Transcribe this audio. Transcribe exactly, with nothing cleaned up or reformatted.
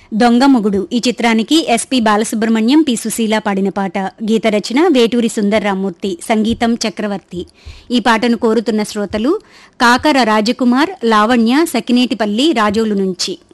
దొంగ మొగుడు ఈ చిత్రానికి ఎస్పి బాలసుబ్రహ్మణ్యం, పి సుశీల పాడిన పాట. గీత రచన వేటూరి సుందర్రామూర్తి, సంగీతం చక్రవర్తి. ఈ పాటను కోరుతున్న శ్రోతలు కాకర రాజకుమార్, లావణ్య, సకినేటిపల్లి, రాజోలు నుంచి.